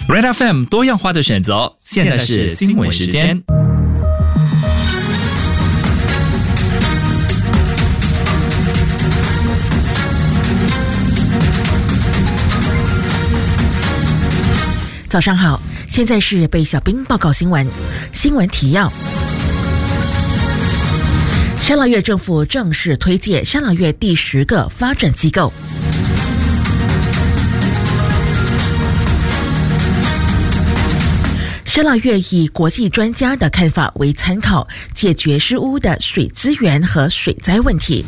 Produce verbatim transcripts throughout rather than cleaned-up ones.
Red F M 多样化的选择，现在是新闻时间。 早上好，现在是被小兵报告新闻。新闻提要：沙拉越政府正式推介沙拉越第十个发展机构。沙拉越以国际专家的看法为参考，解决湿污的水资源和水灾问题。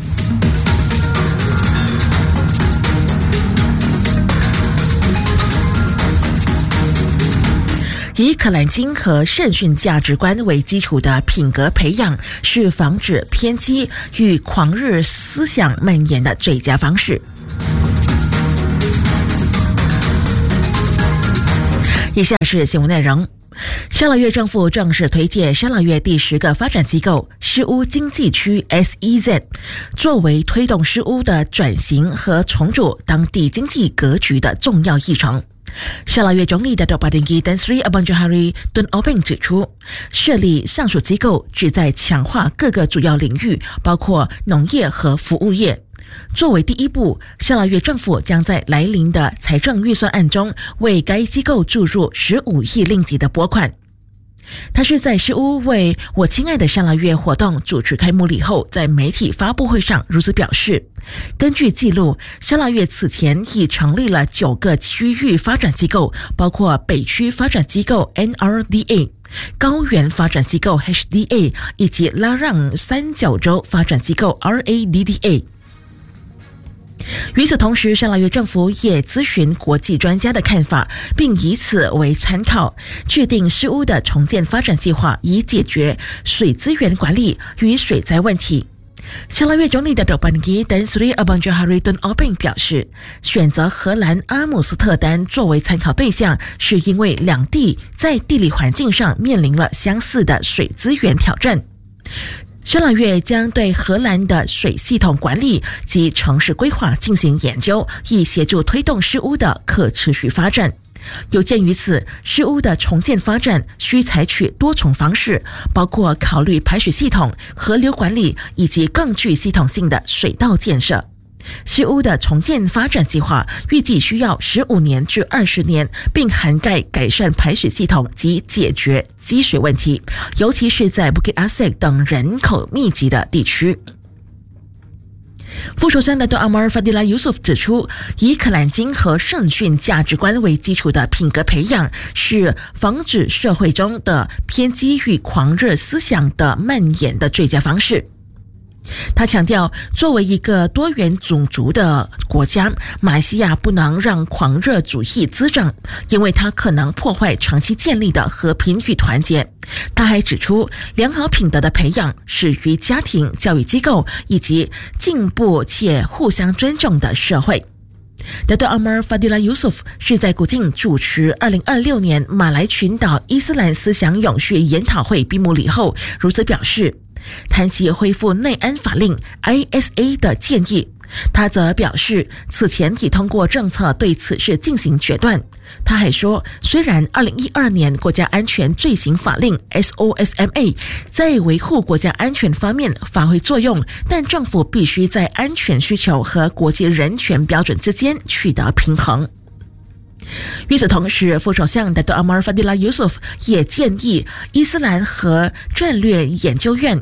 以可兰经和圣训价值观为基础的品格培养，是防止偏激与狂热思想蔓延的最佳方式。以下是新闻内容。沙拉越政府正式推介沙拉越第十个发展机构湿污经济区 S E Z， 作为推动湿污的转型和重组当地经济格局的重要议程。沙拉越总理 Datuk Padinggi Tan Sri Abang Johari Tun Openg 指出，设立上述机构旨在强化各个主要领域，包括农业和服务业。作为第一步，沙拉越政府将在来临的财政预算案中为该机构注入十五亿令吉的拨款。他是在湿污为我亲爱的沙拉越活动主持开幕礼后，在媒体发布会上如此表示。根据记录，沙拉越此前已成立了九个区域发展机构，包括北区发展机构 N R D A、 高原发展机构 H D A 以及拉让三角洲发展机构 R A D D A。与此同时，沙拉越政府也咨询国际专家的看法，并以此为参考，制定湿污的重建发展计划，以解决水资源管理与水灾问题。沙拉越总理 Datuk Padinggi Tan Sri Abang Johari Tun Openg 表示，选择荷兰阿姆斯特丹作为参考对象，是因为两地在地理环境上面临了相似的水资源挑战。沙拉越将对荷兰的水系统管理及城市规划进行研究，以协助推动湿污的可持续发展。有鉴于此，湿污的重建发展需采取多重方式，包括考虑排水系统、河流管理以及更具系统性的水道建设。湿污的重建发展计划预计需要十五年至二十年，并涵盖改善排水系统及解决积水问题，尤其是在 Bukit Asek 等人口密集的地区。副首相Dato' Amar Fadilah Yusof 指出，以可兰经和圣训价值观为基础的品格培养，是防止社会中的偏激与狂热思想的蔓延的最佳方式。他强调，作为一个多元种族的国家，马来西亚不能让狂热主义滋长，因为它可能破坏长期建立的和平与团结。他还指出，良好品德的培养始于家庭、教育机构以及进步且互相尊重的社会。Dato' Amar Fadilah Yusof 是在古晋主持二零二六年马来群岛伊斯兰思想永续研讨会闭幕礼后，如此表示。谈及恢复内安法令 I S A 的建议，他则表示此前已通过政策对此事进行决断。他还说，虽然二零一二年国家安全罪行法令 S O S M A 在维护国家安全方面发挥作用，但政府必须在安全需求和国际人权标准之间取得平衡。与此同时，副首相 Dato' Amar Fadilah Yusof 也建议伊斯兰和战略研究院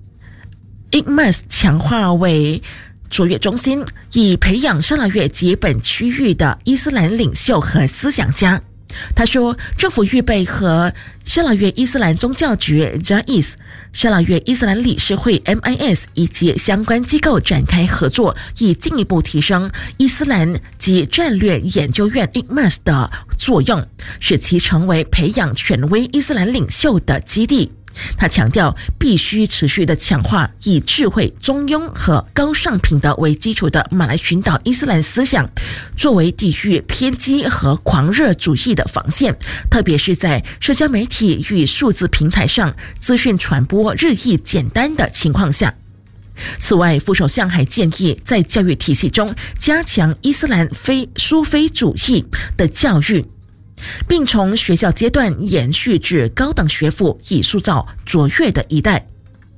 I C M A S 强化为卓越中心，以培养沙拉越及本区域的伊斯兰领袖和思想家。他说，政府预备和沙拉越伊斯兰宗教局 J A I S、 沙拉越伊斯兰理事会 M I S 以及相关机构展开合作，以进一步提升伊斯兰及战略研究院 I C M A S 的作用，使其成为培养权威伊斯兰领袖的基地。他强调，必须持续的强化以智慧、中庸和高尚品德为基础的马来群岛伊斯兰思想，作为抵御偏激和狂热主义的防线，特别是在社交媒体与数字平台上资讯传播日益简单的情况下。此外，副首相还建议在教育体系中加强伊斯兰非苏菲主义的教育。 并从学校阶段延续至高等学府，以塑造卓越的一代。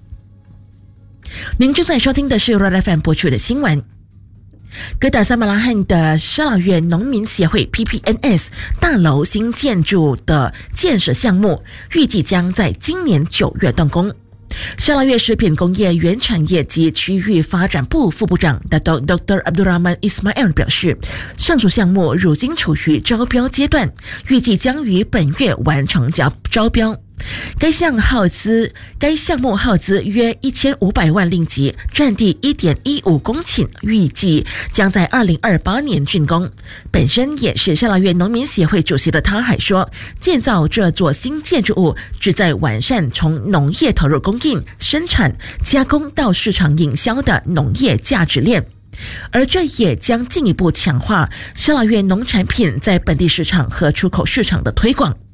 您正在收听的是 R F M 播出的新闻。哥打萨马拉罕的沙拉越农民协会 P P N S 大楼新建筑的建设项目，预计将在今年九月动工。沙拉越食品工业原产业及区域发展部副部长 Doctor Abdurrahman Ismail 表示，上述项目如今处于招标阶段，预计将于本月完成招标。该项耗资，该项目耗资约一千五百万令吉，占地 一点一五公顷，预计将在二零二八年竣工。本身也是沙拉越农民协会主席的他还说，建造这座新建筑物旨在完善从农业投入供应、生产、加工到市场营销的农业价值链，而这也将进一步强化沙拉越农产品在本地市场和出口市场的推广。